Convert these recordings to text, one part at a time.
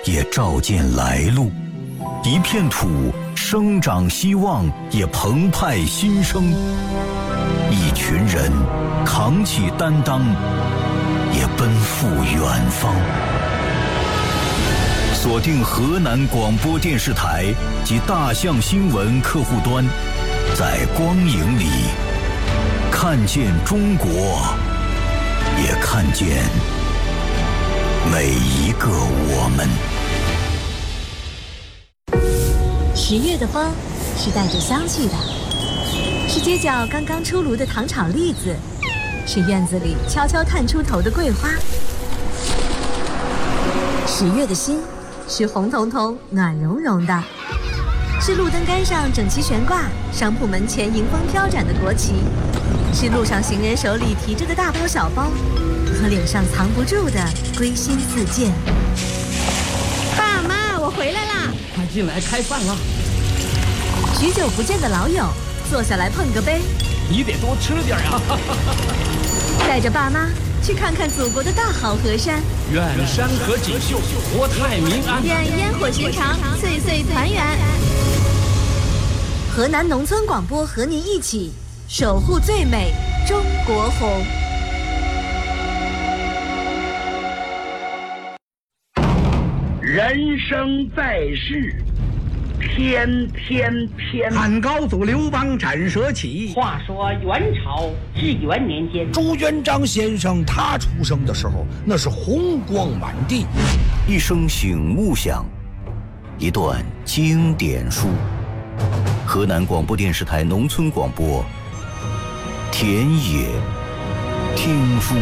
也照见来路，一片土生长希望，也澎湃新生。一群人扛起担当，也奔赴远方。锁定河南广播电视台及大象新闻客户端，在光影里看见中国，也看见每一个我们。 10月的风是带着香气的，是街角刚刚出炉的糖炒栗子，是院子里悄悄探出头的桂花。10月的心是红彤彤暖融融的，是路灯杆上整齐悬挂，商铺门前迎风飘展的国旗，是路上行人手里提着的大包小包，和脸上藏不住的归心似箭。爸妈，我回来啦！ 快进来开饭了。 许久不见的老友，坐下来碰个杯。 你得多吃点呀！ 带着爸妈去看看祖国的大好河山。 愿山河锦绣，国泰民安。 愿烟火寻常，岁岁团圆。河南农村广播和您一起守护最美中国红。 人生在世，天天偏。 汉高祖刘邦斩蛇起。 话说元朝至元年间， 朱元璋先生他出生的时候，那是红光满地。 一声醒目响，一段经典书。河南广播电视台农村广播，田野听书。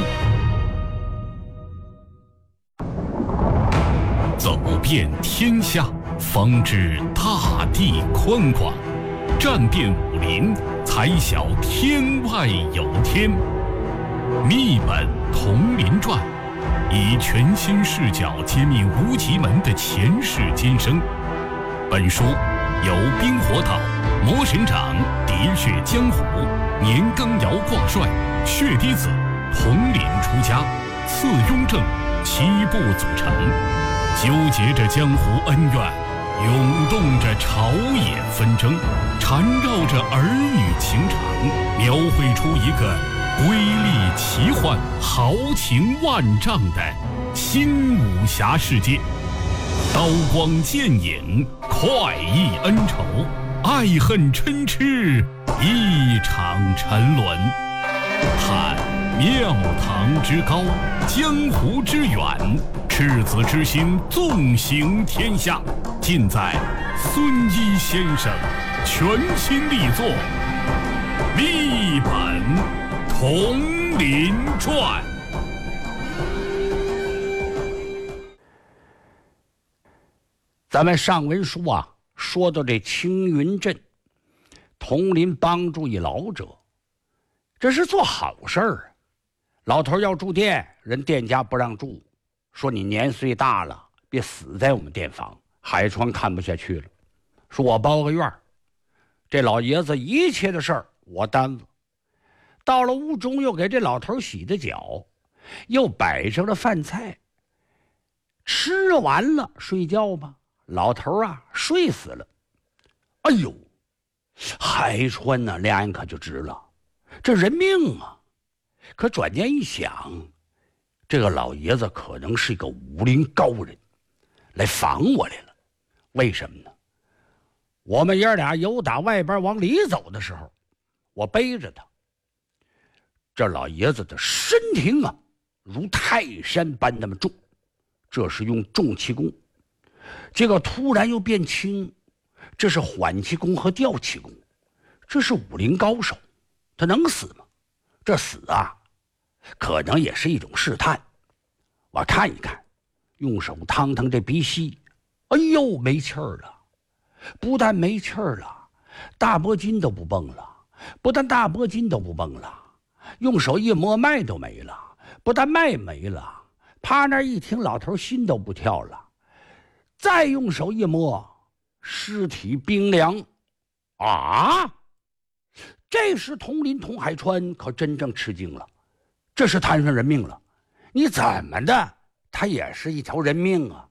走遍天下，方知大地宽广；战遍武林，才晓天外有天。秘本佟林传，以全新视角揭秘无极门的前世今生。本书由冰火岛、魔神掌、喋血江湖、年羹尧挂帅、血滴子、佟林出家、次雍正7部组成，纠结着江湖恩怨，涌动着朝野纷争，缠绕着儿女情长，描绘出一个瑰丽奇幻、豪情万丈的新武侠世界。刀光剑影，快意恩仇，爱恨嗔痴，一场沉沦。探庙堂之高，江湖之远，赤子之心纵行天下，尽在孙一先生全新力作《秘本佟林传》。 咱们上文书说到这青云镇，佟林帮助一老者，这是做好事儿。老头要住店，人店家不让住，说你年岁大了，别死在我们店房。海川看不下去了，说我包个院，这老爷子一切的事儿我担子。到了屋中，又给这老头洗的脚，又摆上了饭菜。吃完了睡觉吧。老头睡死了。哎呦，海川俩眼可就直了，这人命啊！可转念一想，这个老爷子可能是一个武林高人，来访我来了。为什么呢？我们爷俩由打外边往里走的时候，我背着他，这老爷子的身体如泰山般那么重，这是用重气功。这个突然又变轻，这是缓气功和吊气功，这是武林高手，他能死吗？这死可能也是一种试探。我看一看，用手趟腾这鼻息，哎呦，没气儿了。不但没气儿了，大脖筋都不蹦了。不但大脖筋都不蹦了，用手一摸脉都没了。不但脉没了，趴那一听，老头心都不跳了。再用手一摸，尸体冰凉。这时佟林佟海川可真正吃惊了，这是摊上人命了。你怎么的，他也是一条人命啊。